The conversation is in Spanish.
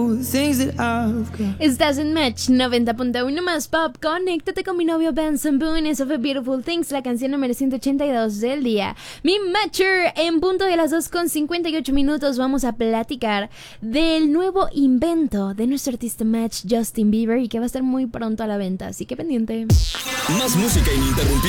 Estás en Match 90.1 más pop. Conéctate con mi novio Benson Boone. Eso fue Beautiful Things, la canción número 182 del día. Mi Matcher, en punto de las 2:58 vamos a platicar del nuevo invento de nuestro artista Match, Justin Bieber, y que va a estar muy pronto a la venta, así que pendiente. Más música ininterrumpida.